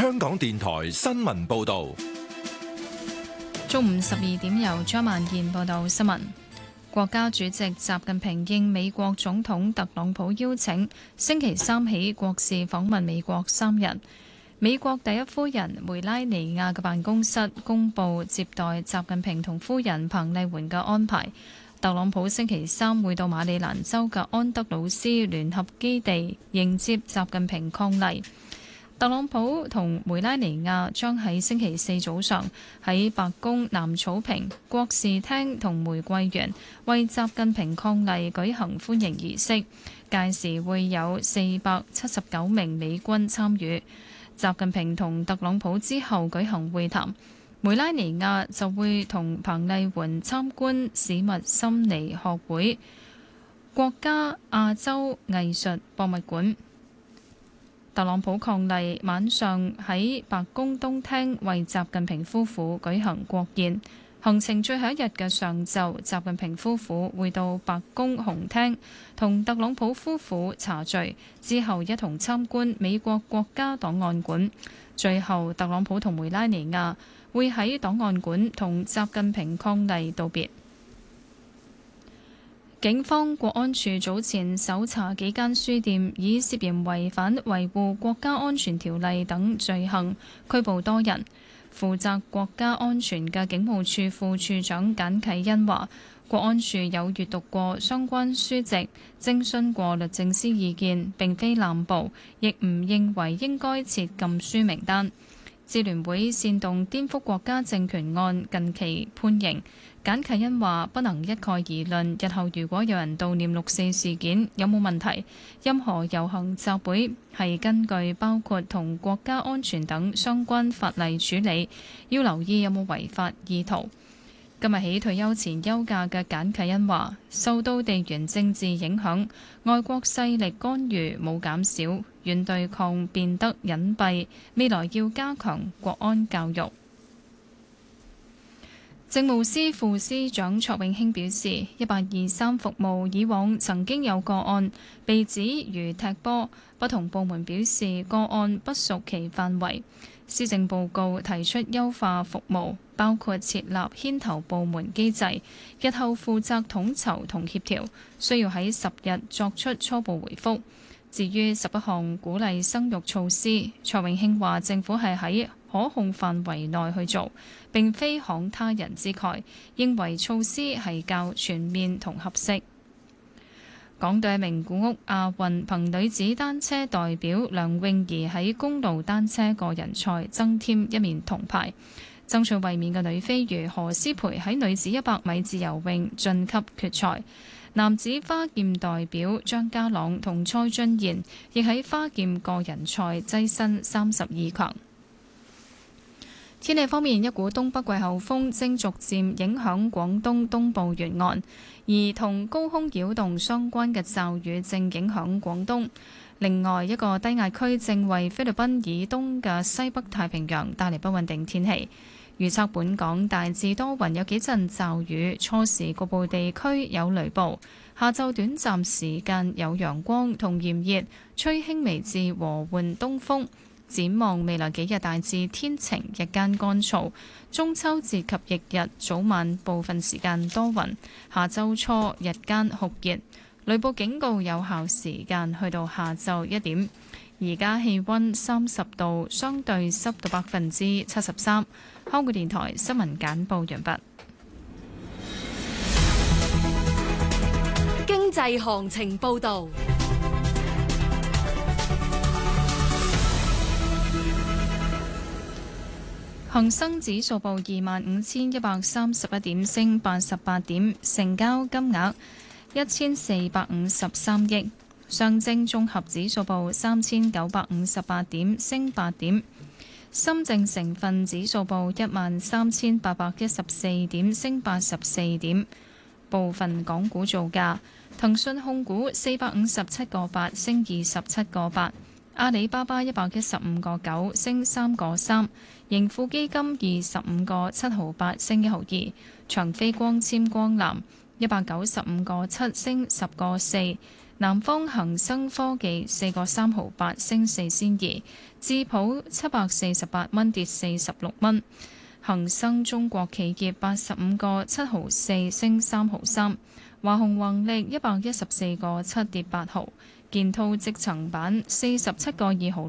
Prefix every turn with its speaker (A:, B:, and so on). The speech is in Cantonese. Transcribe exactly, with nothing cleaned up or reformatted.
A: 香港電台新聞報道。
B: 中午十二點由張曼燕報道新聞。國家主席習近平應美國總統特朗普邀請，星期三起國事訪問美國三日。美國第一夫人梅拉尼亞嘅辦公室公佈接待習近平同夫人彭麗媛嘅安排。特朗普星期三會到馬里蘭州嘅安德魯斯聯合基地迎接習近平伉儷。特朗普同梅拉尼亞將喺星期四早上喺白宮南草坪、國事廳同玫瑰園為習近平伉儷舉行歡迎儀式，屆時會有四百七十九名美軍參與。習近平同特朗普之後舉行會談，梅拉尼亞就會同彭麗媛參觀史密森尼學會國家亞洲藝術博物館。特朗普伉儷晚上喺白宮東廳為習近平夫婦舉行國宴，行程最後一日嘅上晝，習近平夫婦會到白宮紅廳同特朗普夫婦茶敘，之後一同參觀美國國家檔案館，最後特朗普同梅拉尼亞會喺檔案館同習近平伉儷道別。警方國安處早前搜查幾間書店，以涉嫌違反維護國家安全條例等罪行拘捕多人。負責國家安全嘅警務處副處長簡啟恩話，國安處有閱讀過相關書籍，徵詢過律政司意見，並非濫捕，亦唔認為應該設禁書名單。支聯會煽動顛覆國家政權案近期判刑。簡啟恩話：不能一概而論，日後如果有人悼念六四事件，有冇問題？任何遊行集會係根據包括同國家安全等相關法例處理，要留意有冇違法意圖。今日起退休前休假嘅簡啟恩話：受到地緣政治影響，外國勢力干預冇減少，軟對抗變得隱蔽，未來要加強國安教育。政務司副司長卓永興表示，一八二三服務以往曾經有個案被指如踢波，不同部門表示個案不屬其範圍。施政報告提出優化服務，包括設立牽頭部門機制，日後負責統籌同協調，需要喺十日作出初步回覆。至於十一項鼓勵生育措施，卓永興話政府係喺可控範圍內去做，並非慷他人之慨，認為措施係較全面同合適。港隊名古屋亞運憑女子單車代表梁詠儀喺公路單車個人賽增添一面銅牌，爭取衛冕嘅女飛魚何詩蓓喺女子一百米自由泳晉級決賽。男子花劍代表張家朗同蔡俊賢亦喺花劍個人賽躋身三十二強。天氣方面，一股東北季候風正逐漸影響廣東東部沿岸，而同高空擾動相關嘅驟雨正影響廣東。另外，一個低壓區正為菲律賓以東嘅西北太平洋帶嚟不穩定天氣。預測本港大致多雲，有幾陣驟雨，初時局部地區有雷暴。下晝短暫時間有陽光同炎熱，吹輕微至和緩東風。展望未來幾日大致天晴，日間乾燥。中秋節及翌日早晚部分時間多雲。下週初日間酷熱，雷暴警告有效時間去到下晝一點。而家氣溫三十度，相對濕度百分之七十三。香港電台新聞簡報完畢。
C: 經濟行情報導。
B: 恒生指數報二萬五千一百三十一點，升八十八點，成交金額一千四百五十三億。上證綜合指數報三千九百五十八點，升八點。深證成分指數報一萬三千八百一十四點，升八十四點。部分港股造價：騰訊控股四百五十七個八，升二十七個八；阿里巴巴一百一十五個九，升三個三；盈富基金二十五個七毫八，升一毫二；長飛光纖光纜一百九十五個七，升十個四； 南方恒生科技四個三毫八升四仙二，智普七百四十八蚊跌四十六蚊。恒生中國企業八十五個七毫四升三毫三，華虹宏力一百一十四個七跌八毫，建滔積層板四十七個二毫